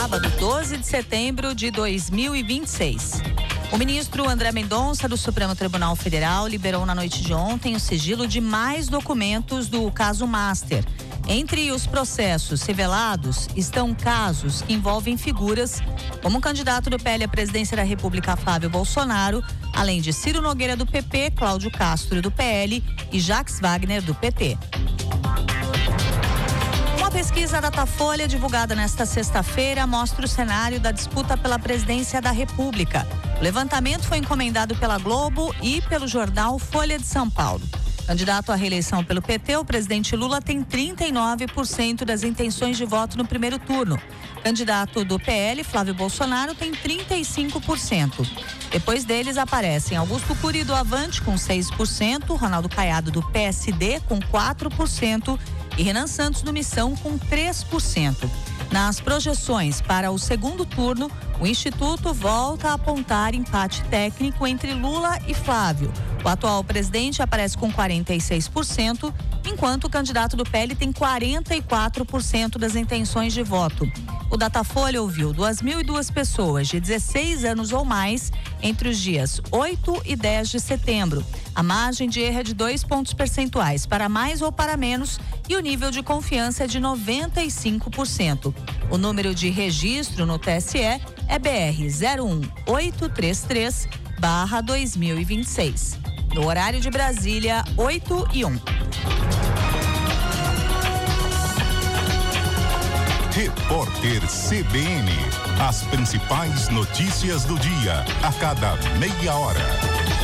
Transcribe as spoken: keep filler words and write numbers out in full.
sábado, doze de setembro de dois mil e vinte e seis. O ministro André Mendonça, do Supremo Tribunal Federal, liberou na noite de ontem o sigilo de mais documentos do caso Master. Entre os processos revelados estão casos que envolvem figuras como o candidato do P L à presidência da República, Flávio Bolsonaro, além de Ciro Nogueira, do P P, Cláudio Castro, do P L e Jacques Wagner, do P T. Uma pesquisa Datafolha divulgada nesta sexta-feira mostra o cenário da disputa pela presidência da República. O levantamento foi encomendado pela Globo e pelo jornal Folha de São Paulo. Candidato à reeleição pelo P T, o presidente Lula tem trinta e nove por cento das intenções de voto no primeiro turno. Candidato do P L, Flávio Bolsonaro, tem trinta e cinco por cento. Depois deles aparecem Augusto Cury, do Avante, com seis por cento, Ronaldo Caiado, do P S D, com quatro por cento e Renan Santos, do Missão, com três por cento. Nas projeções para o segundo turno, o Instituto volta a apontar empate técnico entre Lula e Flávio. O atual presidente aparece com quarenta e seis por cento, enquanto o candidato do P L tem quarenta e quatro por cento das intenções de voto. O Datafolha ouviu duas mil e duas pessoas de dezesseis anos ou mais entre os dias oito e dez de setembro. A margem de erro é de dois pontos percentuais para mais ou para menos e o nível de confiança é de noventa e cinco por cento. O número de registro no T S E é B R zero um oito três três barra dois mil e vinte e seis. No horário de Brasília, oito e um. Repórter C B N. As principais notícias do dia, a cada meia hora.